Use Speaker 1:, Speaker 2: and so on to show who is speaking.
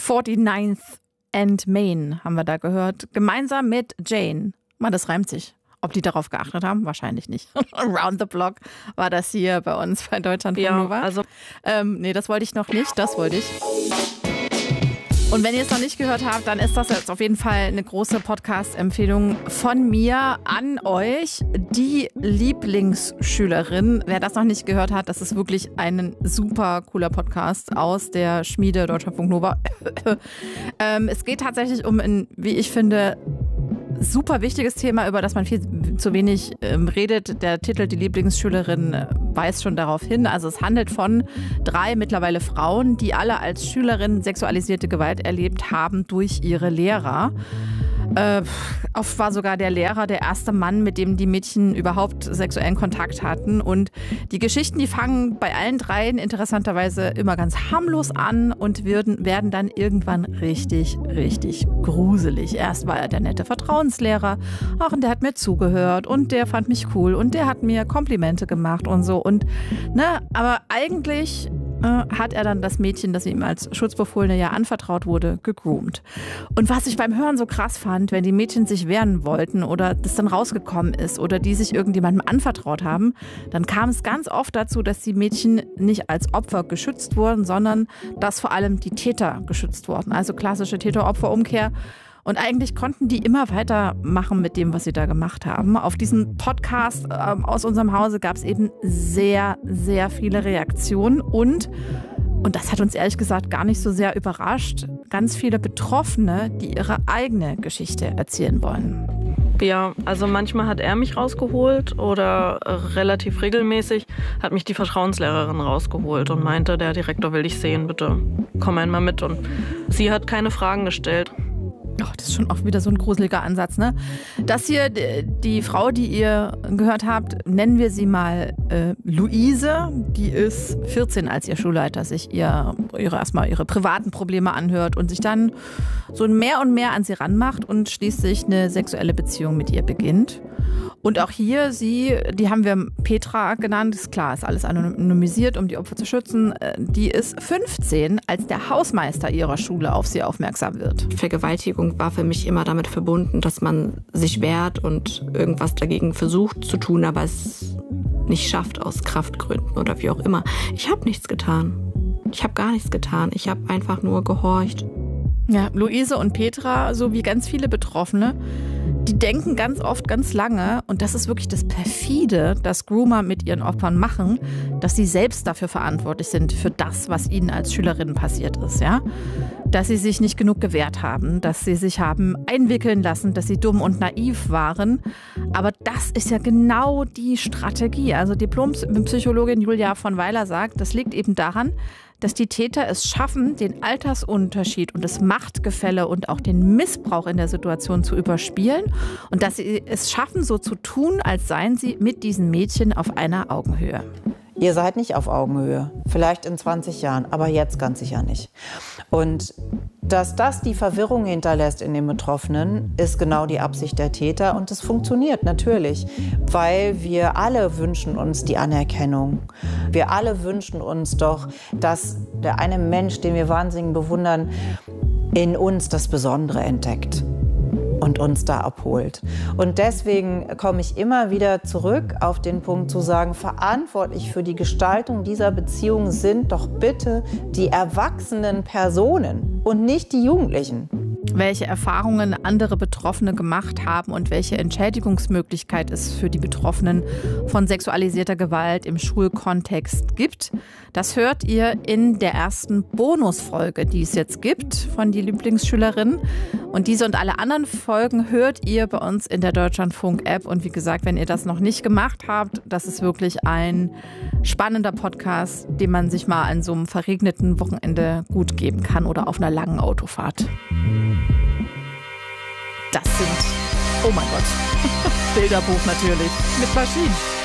Speaker 1: 49th and Main haben wir da gehört. Gemeinsam mit Jane. Mann, das reimt sich. Ob die darauf geachtet haben? Wahrscheinlich nicht. Around the Block war das hier bei uns bei Deutschlandfunk Nova.
Speaker 2: Ja, also
Speaker 1: nee, das wollte ich noch nicht. Das wollte ich. Und wenn ihr es noch nicht gehört habt, dann ist das jetzt auf jeden Fall eine große Podcast-Empfehlung von mir an euch. Die Lieblingsschülerin. Wer das noch nicht gehört hat, das ist wirklich ein super cooler Podcast aus der Schmiede Deutschlandfunk Nova. Es geht tatsächlich um ein, wie ich finde, super wichtiges Thema, über das man viel zu wenig redet. Der Titel Die Lieblingsschülerin weist schon darauf hin. Also es handelt von 3 mittlerweile Frauen, die alle als Schülerinnen sexualisierte Gewalt erlebt haben durch ihre Lehrer. Oft war sogar der Lehrer der erste Mann, mit dem die Mädchen überhaupt sexuellen Kontakt hatten. Und die Geschichten, die fangen bei allen 3 interessanterweise immer ganz harmlos an und werden dann irgendwann richtig, richtig gruselig. Erst war er der nette Vertrauenslehrer, ach, und der hat mir zugehört und der fand mich cool und der hat mir Komplimente gemacht und so. Und aber eigentlich hat er dann das Mädchen, das ihm als Schutzbefohlene ja anvertraut wurde, gegroomt. Und was ich beim Hören so krass fand, wenn die Mädchen sich wehren wollten oder das dann rausgekommen ist oder die sich irgendjemandem anvertraut haben, dann kam es ganz oft dazu, dass die Mädchen nicht als Opfer geschützt wurden, sondern dass vor allem die Täter geschützt wurden. Also klassische Täter-Opfer-Umkehr. Und eigentlich konnten die immer weitermachen mit dem, was sie da gemacht haben. Auf diesen Podcast aus unserem Hause gab es eben sehr, sehr viele Reaktionen. Und das hat uns ehrlich gesagt gar nicht so sehr überrascht, ganz viele Betroffene, die ihre eigene Geschichte erzählen wollen.
Speaker 2: Ja, also manchmal hat er mich rausgeholt oder relativ regelmäßig hat mich die Vertrauenslehrerin rausgeholt und meinte, der Direktor will dich sehen, bitte komm einmal mit. Und sie hat keine Fragen gestellt.
Speaker 1: Oh, das ist schon auch wieder so ein gruseliger Ansatz, ne? Das hier, die Frau, die ihr gehört habt, nennen wir sie mal Luise. Die ist 14, als ihr Schulleiter sich erstmal ihre privaten Probleme anhört und sich dann so mehr und mehr an sie ranmacht und schließlich eine sexuelle Beziehung mit ihr beginnt. Und auch hier, die haben wir Petra genannt, ist klar, ist alles anonymisiert, um die Opfer zu schützen. Die ist 15, als der Hausmeister ihrer Schule auf sie aufmerksam wird.
Speaker 3: Vergewaltigung war für mich immer damit verbunden, dass man sich wehrt und irgendwas dagegen versucht zu tun, aber es nicht schafft aus Kraftgründen oder wie auch immer. Ich habe nichts getan. Ich habe gar nichts getan. Ich habe einfach nur gehorcht.
Speaker 1: Ja, Luise und Petra, so wie ganz viele Betroffene, die denken ganz oft ganz lange, und das ist wirklich das Perfide, das Groomer mit ihren Opfern machen, dass sie selbst dafür verantwortlich sind, für das, was ihnen als Schülerinnen passiert ist. Ja? Dass sie sich nicht genug gewehrt haben, dass sie sich haben einwickeln lassen, dass sie dumm und naiv waren. Aber das ist ja genau die Strategie. Also Diplompsychologin Julia von Weiler sagt, das liegt eben daran, dass die Täter es schaffen, den Altersunterschied und das Machtgefälle und auch den Missbrauch in der Situation zu überspielen und dass sie es schaffen, so zu tun, als seien sie mit diesen Mädchen auf einer Augenhöhe.
Speaker 4: Ihr seid nicht auf Augenhöhe, vielleicht in 20 Jahren, aber jetzt ganz sicher nicht. Und dass das die Verwirrung hinterlässt in den Betroffenen, ist genau die Absicht der Täter. Und es funktioniert natürlich, weil wir alle wünschen uns die Anerkennung. Wir alle wünschen uns doch, dass der eine Mensch, den wir wahnsinnig bewundern, in uns das Besondere entdeckt und uns da abholt. Und deswegen komme ich immer wieder zurück auf den Punkt zu sagen, verantwortlich für die Gestaltung dieser Beziehung sind doch bitte die erwachsenen Personen und nicht die Jugendlichen.
Speaker 1: Welche Erfahrungen andere Betroffene gemacht haben und welche Entschädigungsmöglichkeit es für die Betroffenen von sexualisierter Gewalt im Schulkontext gibt, das hört ihr in der ersten Bonusfolge, die es jetzt gibt von Die Lieblingsschülerin. Und diese und alle anderen Folgen hört ihr bei uns in der Deutschlandfunk-App. Und wie gesagt, wenn ihr das noch nicht gemacht habt, das ist wirklich ein spannender Podcast, den man sich mal an so einem verregneten Wochenende gut geben kann oder auf einer langen Autofahrt. Das sind, oh mein Gott, Bilderbuch natürlich, mit Maschinen.